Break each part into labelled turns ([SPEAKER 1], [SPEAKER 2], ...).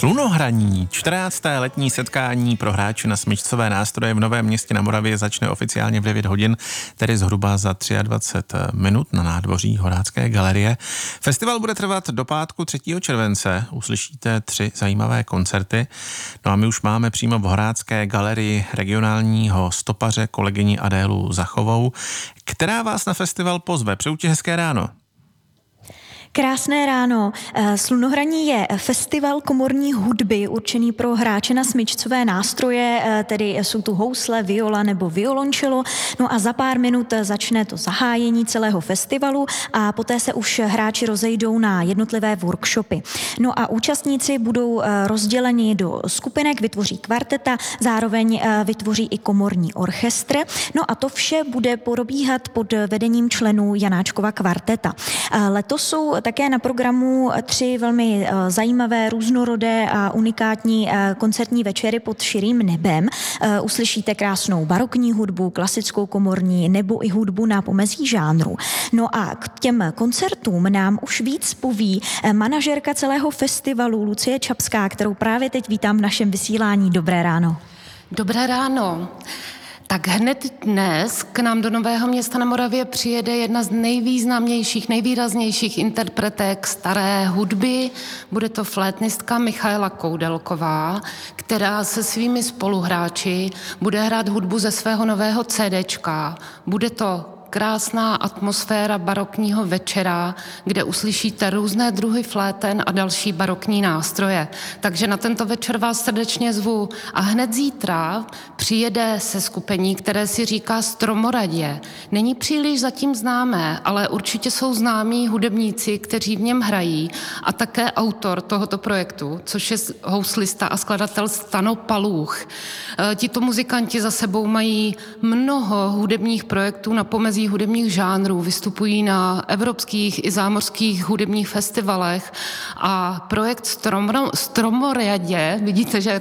[SPEAKER 1] Slunohraní, 14. letní setkání pro hráče na smyčcové nástroje v Novém Městě na Moravě začne oficiálně v 9 hodin, tedy zhruba za 23 minut na nádvoří Horácké galerie. Festival bude trvat do pátku 3. července. Uslyšíte 3 zajímavé koncerty. No a my už máme přímo v Horácké galerii regionálního stopaře kolegyni Adélu Zachovou, která vás na festival pozve. Přeju ti hezké ráno.
[SPEAKER 2] Krásné ráno. Slunohraní je festival komorní hudby určený pro hráče na smyčcové nástroje, tedy jsou tu housle, viola nebo violončelo. No a za pár minut začne to zahájení celého festivalu a poté se už hráči rozejdou na jednotlivé workshopy. No a účastníci budou rozděleni do skupinek, vytvoří kvarteta, zároveň vytvoří i komorní orchestr. No a to vše bude probíhat pod vedením členů Janáčkova kvarteta. Letos jsou také na programu 3 velmi zajímavé, různorodé a unikátní koncertní večery pod širým nebem. Uslyšíte krásnou barokní hudbu, klasickou komorní nebo i hudbu na pomezí žánru. No a k těm koncertům nám už víc poví manažerka celého festivalu Lucie Čapská, kterou právě teď vítám v našem vysílání. Dobré ráno.
[SPEAKER 3] Dobré ráno. Tak hned dnes k nám do Nového Města na Moravě přijede jedna z nejvýznamnějších, nejvýraznějších interpretek staré hudby. Bude to flétnistka Michaela Koudelková, která se svými spoluhráči bude hrát hudbu ze svého nového CDčka. Bude to krásná atmosféra barokního večera, kde uslyšíte různé druhy fléten a další barokní nástroje. Takže na tento večer vás srdečně zvu. A hned zítra přijede seskupení, které si říká Stromoradě. Není příliš zatím známé, ale určitě jsou známí hudebníci, kteří v něm hrají, a také autor tohoto projektu, což je houslista a skladatel Stano Paluch. Tito muzikanti za sebou mají mnoho hudebních projektů na pomezí hudebních žánrů, vystupují na evropských i zámořských hudebních festivalech a projekt Stromoradě, vidíte, že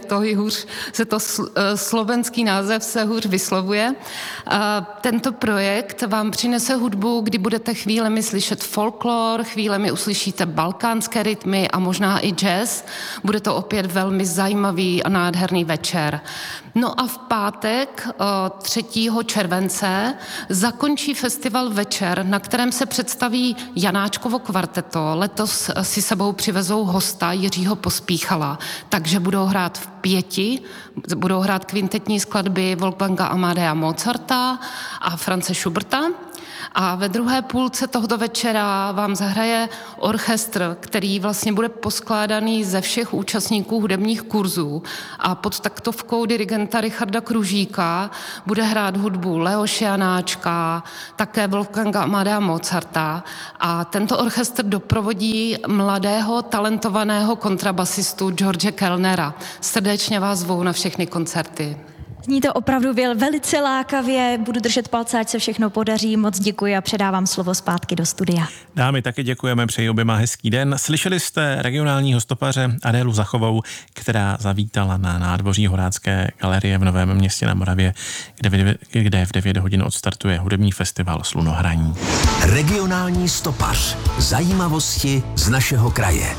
[SPEAKER 3] slovenský název se hůř vyslovuje. Tento projekt vám přinese hudbu, kdy budete chvílemi slyšet folklor, chvílemi uslyšíte balkánské rytmy a možná i jazz. Bude to opět velmi zajímavý a nádherný večer. No a v pátek 3. července zakončí festival večer, na kterém se představí Janáčkovo kvarteto. Letos si sebou přivezou hosta Jiřího Pospíchala, takže budou hrát v 5, budou hrát kvintetní skladby Wolfganga Amadea Mozarta a Franze Schuberta. A ve druhé půlce tohoto večera vám zahraje orchestr, který vlastně bude poskládaný ze všech účastníků hudebních kurzů a pod taktovkou dirigenta Richarda Kružíka bude hrát hudbu Leoše Janáčka, také Wolfganga Amadea Mozarta a tento orchestr doprovodí mladého, talentovaného kontrabasistu George Kellnera. Srdečně vás zvou na všechny koncerty.
[SPEAKER 2] Zní to opravdu velice lákavě, budu držet palce, ať se všechno podaří, moc děkuji a předávám slovo zpátky do studia.
[SPEAKER 1] Dámy, taky děkujeme, přeji oběma hezký den. Slyšeli jste regionálního stopaře Adélu Zachovou, která zavítala na nádvoří Horácké galerie v Novém Městě na Moravě, kde v 9 hodin odstartuje hudební festival Slunohraní.
[SPEAKER 4] Regionální stopař. Zajímavosti z našeho kraje.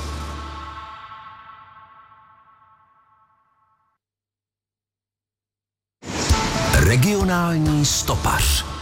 [SPEAKER 4] Regionální stopař.